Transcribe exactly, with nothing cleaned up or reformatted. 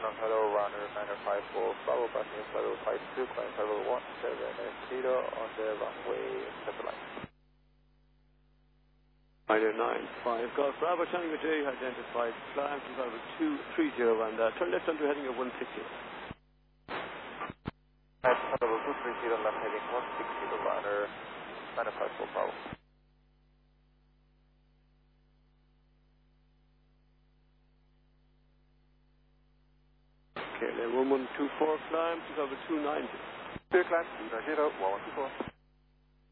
Channel, hello, runner nine five four, Bravo, passing level five two, climb level one seven zero on the runway satellite. Niner nine five Golf Bravo, Tango J, identified, climb to level two three zero and uh, turn left onto heading of one sixty. At level two three zero, left heading one sixty, runner nine five four, Bravo. Okay, then one one two four, climb to level two ninety. Clear climb, two nine zero, one one two four.